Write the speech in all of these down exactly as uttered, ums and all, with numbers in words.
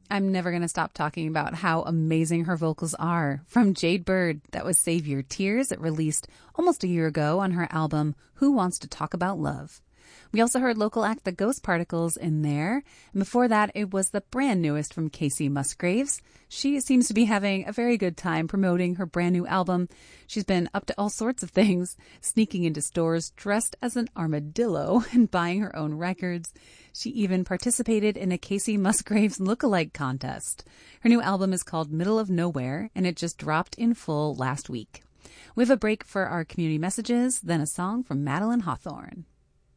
I'm never going to stop talking about how amazing her vocals are. From Jade Bird, that was Save Your Tears, it released almost a year ago on her album Who Wants to Talk About Love. We also heard local act The Ghost Particles in there. And before that, it was the brand newest from Casey Musgraves. She seems to be having a very good time promoting her brand new album. She's been up to all sorts of things, sneaking into stores dressed as an armadillo and buying her own records. She even participated in a Casey Musgraves lookalike contest. Her new album is called Middle of Nowhere, and it just dropped in full last week. We have a break for our community messages, then a song from Madeline Hawthorne.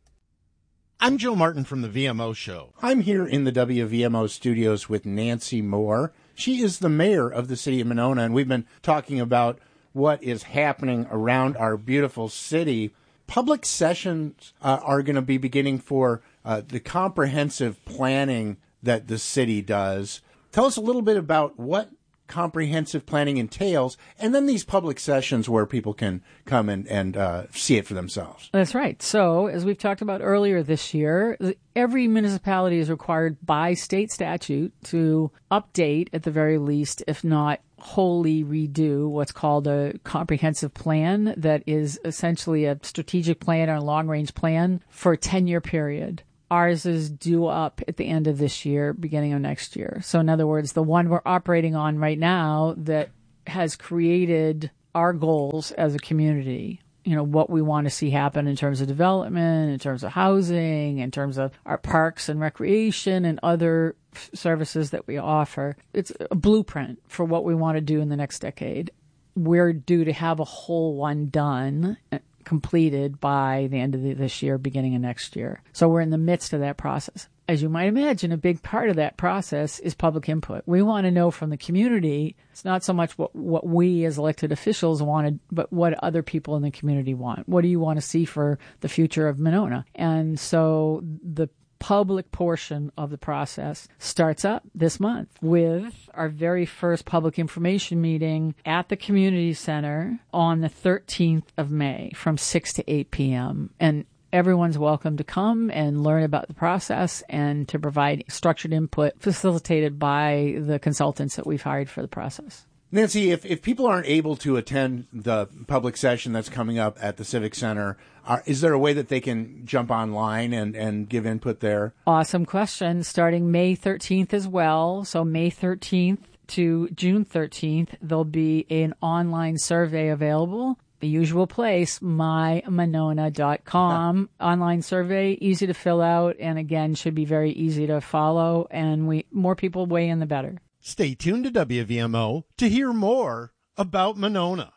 I'm Joe Martin from the V M O Show. I'm here in the W V M O studios with Nancy Moore. She is the mayor of the city of Monona, and we've been talking about what is happening around our beautiful city. Public sessions uh, are going to be beginning for uh, the comprehensive planning that the city does. Tell us a little bit about what comprehensive planning entails, and then these public sessions where people can come and, and uh, see it for themselves. That's right. So, as we've talked about earlier this year, every municipality is required by state statute to update, at the very least, if not wholly redo, what's called a comprehensive plan that is essentially a strategic plan or a long-range plan for a ten-year period. Ours is due up at the end of this year, beginning of next year. So in other words, the one we're operating on right now that has created our goals as a community, you know, what we want to see happen in terms of development, in terms of housing, in terms of our parks and recreation and other f- services that we offer. It's a blueprint for what we want to do in the next decade. We're due to have a whole one done, completed by the end of the, this year, beginning of next year. So we're in the midst of that process. As you might imagine, a big part of that process is public input. We want to know from the community, it's not so much what, what we as elected officials wanted, but what other people in the community want. What do you want to see for the future of Monona? And so the public portion of the process starts up this month with our very first public information meeting at the community center on the thirteenth of May from six to eight p.m. And everyone's welcome to come and learn about the process and to provide structured input facilitated by the consultants that we've hired for the process. Nancy, if, if people aren't able to attend the public session that's coming up at the Civic Center, uh, is there a way that they can jump online and, and give input there? Awesome question. Starting May thirteenth as well. So May thirteenth to June thirteenth, there'll be an online survey available. The usual place, my monona dot com. Online survey, easy to fill out, and again, should be very easy to follow. And we more people weigh in, the better. Stay tuned to W V M O to hear more about Monona.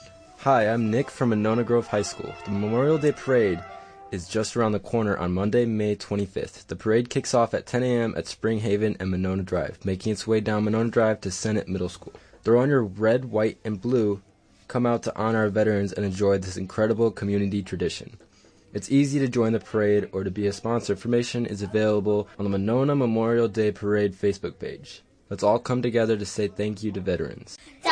Hi, I'm Nick from Monona Grove High School. The Memorial Day Parade is just around the corner on Monday, May twenty-fifth. The parade kicks off at ten a.m. at Spring Haven and Monona Drive, making its way down Monona Drive to Senate Middle School. Throw on your red, white, and blue. Come out to honor our veterans and enjoy this incredible community tradition. It's easy to join the parade or to be a sponsor. Information is available on the Monona Memorial Day Parade Facebook page. Let's all come together to say thank you to veterans.